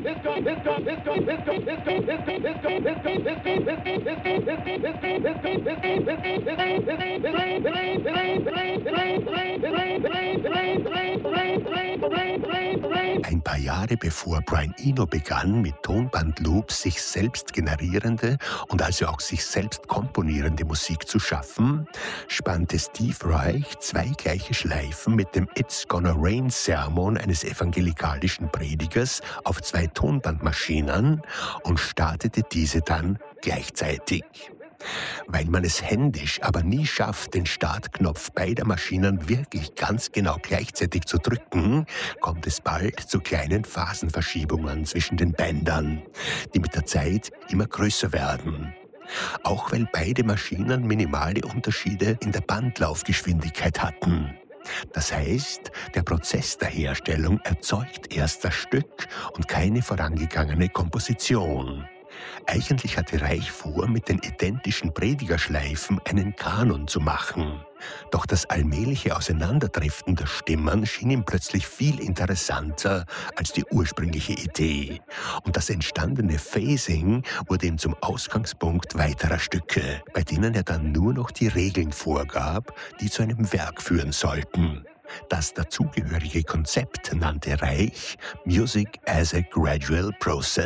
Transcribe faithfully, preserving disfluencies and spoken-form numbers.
Ein paar Jahre bevor Brian Eno begann, mit Tonbandloops sich selbst generierende und also auch sich selbst komponierende Musik zu schaffen, spannte Steve Reich zwei gleiche Schleifen mit dem It's Gonna Rain Sermon eines evangelikalischen Predigers auf zwei Tonbandmaschinen und startete diese dann gleichzeitig. Weil man es händisch aber nie schafft, den Startknopf beider Maschinen wirklich ganz genau gleichzeitig zu drücken, kommt es bald zu kleinen Phasenverschiebungen zwischen den Bändern, die mit der Zeit immer größer werden. Auch weil beide Maschinen minimale Unterschiede in der Bandlaufgeschwindigkeit hatten. Das heißt, der Prozess der Herstellung erzeugt erst das Stück und keine vorangegangene Komposition. Eigentlich hatte Reich vor, mit den identischen Predigerschleifen einen Kanon zu machen. Doch das allmähliche Auseinanderdriften der Stimmen schien ihm plötzlich viel interessanter als die ursprüngliche Idee. Und das entstandene Phasing wurde ihm zum Ausgangspunkt weiterer Stücke, bei denen er dann nur noch die Regeln vorgab, die zu einem Werk führen sollten. Das dazugehörige Konzept nannte Reich Music as a Gradual Process.